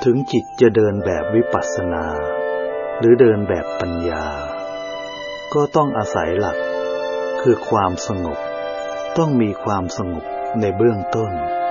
ถึงจิตจะเดินแบบวิปัสสนาหรือเดินแบบปัญญาก็ต้องอาศัยหลักคือความสงบต้องมีความสงบในเบื้องต้น